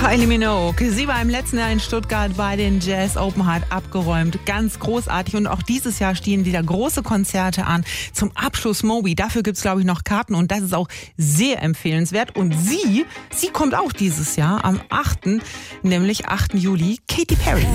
Kylie Minogue, sie war im letzten Jahr in Stuttgart bei den Jazz Open, hat abgeräumt. Ganz großartig. Und auch dieses Jahr stehen wieder große Konzerte an. Zum Abschluss Moby. Dafür gibt's, glaube ich, noch Karten. Und das ist auch sehr empfehlenswert. Und sie kommt auch dieses Jahr am 8., nämlich 8. Juli, Katy Perry.